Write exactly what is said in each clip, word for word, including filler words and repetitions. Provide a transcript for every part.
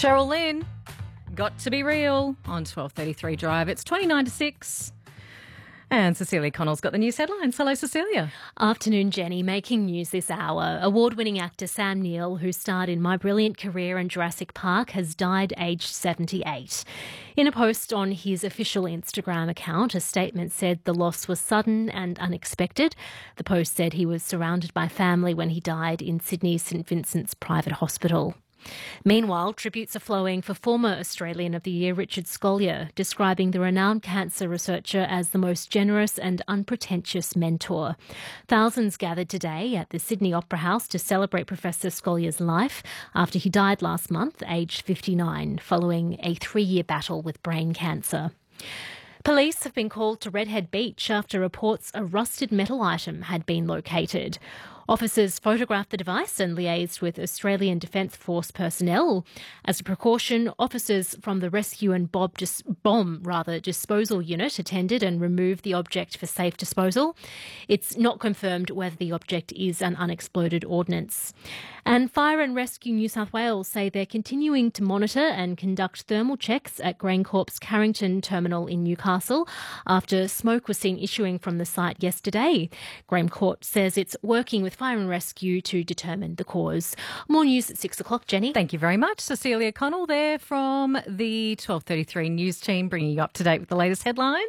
Cheryl Lynn, Got to Be Real on twelve thirty-three Drive. It's twenty-nine to six. And Cecilia Connell's got the news headlines. Hello, Cecilia. Afternoon, Jenny. Making news this hour. Award-winning actor Sam Neill, who starred in My Brilliant Career and Jurassic Park, has died aged seventy-eight. In a post on his official Instagram account, a statement said the loss was sudden and unexpected. The post said he was surrounded by family when he died in Sydney's St Vincent's Private Hospital. Meanwhile, tributes are flowing for former Australian of the Year Richard Scolyer, describing the renowned cancer researcher as the most generous and unpretentious mentor. Thousands gathered today at the Sydney Opera House to celebrate Professor Scolyer's life after he died last month, aged fifty-nine, following a three-year battle with brain cancer. Police have been called to Redhead Beach after reports a rusted metal item had been located. Officers photographed the device and liaised with Australian Defence Force personnel. As a precaution, officers from the Rescue and Bob dis- Bomb rather, Disposal Unit attended and removed the object for safe disposal. It's not confirmed whether the object is an unexploded ordnance. And Fire and Rescue New South Wales say they're continuing to monitor and conduct thermal checks at GrainCorp's Carrington terminal in Newcastle after smoke was seen issuing from the site yesterday. GrainCorp says it's working with Fire and Rescue to determine the cause. More news at six o'clock, Jenny. Thank you very much. Cecilia Connell there from the twelve thirty-three News team, bringing you up to date with the latest headlines.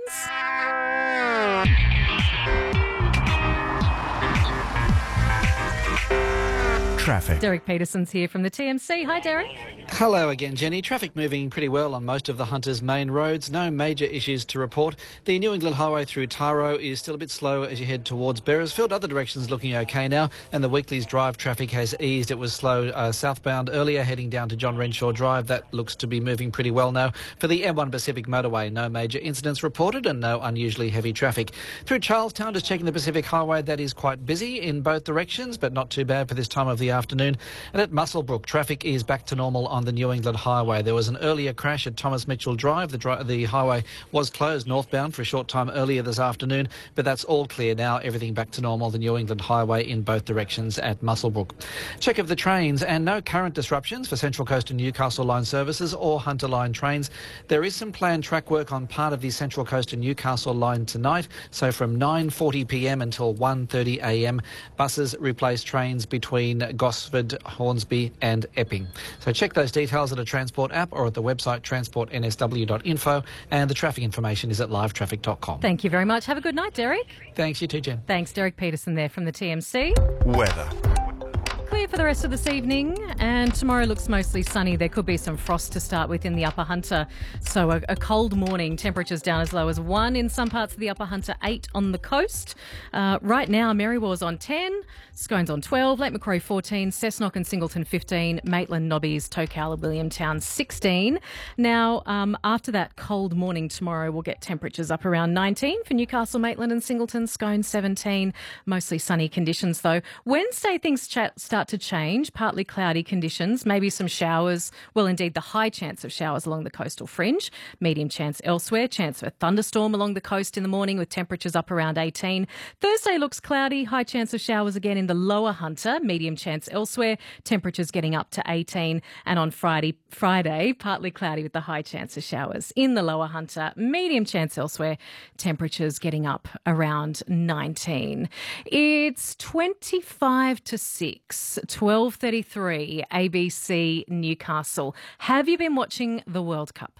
Traffic. Derek Peterson's here from the T M C. Hi, Derek. Hello again, Jenny. Traffic moving pretty well on most of the Hunter's main roads. No major issues to report. The New England Highway through Tyro is still a bit slow as you head towards Beresfield. Other directions looking okay now, and the Weekleys Drive traffic has eased. It was slow uh, southbound earlier, heading down to John Renshaw Drive. That looks to be moving pretty well now. For the M one Pacific Motorway, no major incidents reported and no unusually heavy traffic. Through Charlestown, just checking the Pacific Highway, that is quite busy in both directions, but not too bad for this time of the afternoon. And at Muswellbrook, traffic is back to normal on the New England Highway. There was an earlier crash at Thomas Mitchell Drive. The, dri- the highway was closed northbound for a short time earlier this afternoon, but that's all clear now. Everything back to normal. The New England Highway in both directions at Muswellbrook. Check of the trains, and no current disruptions for Central Coast and Newcastle line services or Hunter line trains. There is some planned track work on part of the Central Coast and Newcastle line tonight, so from nine forty p m until one thirty a m buses replace trains between Gosford, Hornsby and Epping. So check those details at a Transport app or at the website transport n s w dot info, and the traffic information is at live traffic dot com. Thank you very much. Have a good night, Derek. Thanks, you too, Jen. Thanks, Derek Peterson there from the T M C. Weather. Clear for the rest of this evening, and tomorrow looks mostly sunny. There could be some frost to start with in the Upper Hunter, so a, a cold morning. Temperatures down as low as one in some parts of the Upper Hunter, eight on the coast. Uh, right now, Merrywar's on ten, Scone's on twelve, Lake Macquarie fourteen, Cessnock and Singleton fifteen, Maitland, Nobbies, Tokala, Williamtown sixteen. Now, um, after that cold morning tomorrow, we'll get temperatures up around nineteen for Newcastle, Maitland and Singleton, Scone seventeen. Mostly sunny conditions though. Wednesday, things ch- start to change, partly cloudy conditions, maybe some showers. Well, indeed, the high chance of showers along the coastal fringe, medium chance elsewhere, chance for a thunderstorm along the coast in the morning with temperatures up around eighteen. Thursday looks cloudy, high chance of showers again in the lower Hunter, medium chance elsewhere, temperatures getting up to eighteen. And on Friday, Friday, partly cloudy with the high chance of showers in the lower Hunter, medium chance elsewhere, temperatures getting up around nineteen. It's twenty-five to six. twelve thirty-three A B C Newcastle. Have you been watching the World Cup?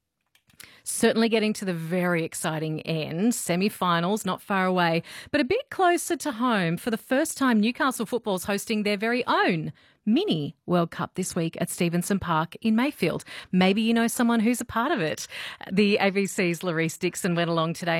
Certainly getting to the very exciting end. Semi-finals not far away, but a bit closer to home. For the first time, Newcastle football's hosting their very own mini World Cup this week at Stevenson Park in Mayfield. Maybe you know someone who's a part of it. The A B C's Larice Dixon went along today